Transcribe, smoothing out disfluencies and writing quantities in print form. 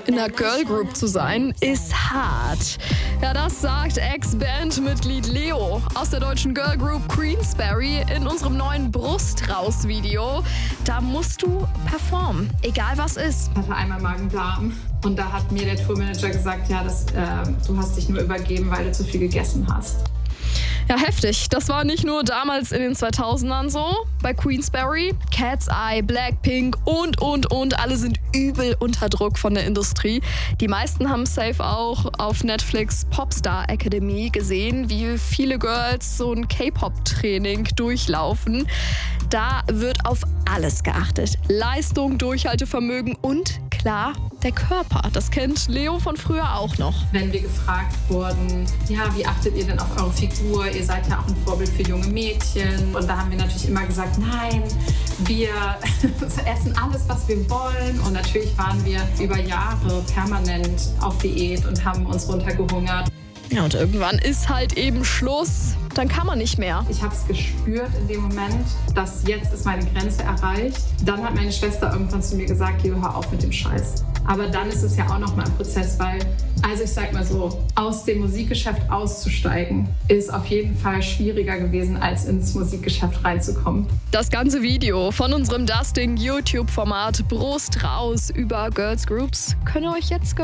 In einer Girl Group zu sein, ist hart. Ja, das sagt Ex-Bandmitglied Leo aus der deutschen Girl Group Queensberry in unserem neuen Brust-Raus-Video. Da musst du performen, egal was ist. Ich hatte einmal Magen-Darm und da hat mir der Tourmanager gesagt, ja, du hast dich nur übergeben, weil du zu viel gegessen hast. Ja, heftig. Das war nicht nur damals in den 2000ern so. Bei Queensberry, Cat's Eye, Blackpink und alle sind übel unter Druck von der Industrie. Die meisten haben safe auch auf Netflix Popstar Academy gesehen, wie viele Girls so ein K-Pop-Training durchlaufen. Da wird auf alles geachtet. Leistung, Durchhaltevermögen und klar, der Körper. Das kennt Leo von früher auch noch. Wenn wir gefragt wurden, ja, wie achtet ihr denn auf eure Figur? Ihr seid ja auch ein Vorbild für junge Mädchen. Und da haben wir natürlich immer gesagt, nein, wir essen alles, was wir wollen. Und natürlich waren wir über Jahre permanent auf Diät und haben uns runtergehungert. Ja, und irgendwann ist halt eben Schluss. Dann kann man nicht mehr. Ich habe es gespürt in dem Moment, dass jetzt ist meine Grenze erreicht. Dann hat meine Schwester irgendwann zu mir gesagt, Leo, hör auf mit dem Scheiß. Aber dann ist es ja auch noch mal ein Prozess, weil, also ich sag mal so, aus dem Musikgeschäft auszusteigen, ist auf jeden Fall schwieriger gewesen, als ins Musikgeschäft reinzukommen. Das ganze Video von unserem Dusting YouTube-Format Brust raus über Girls Groups könnt ihr euch jetzt gönnen.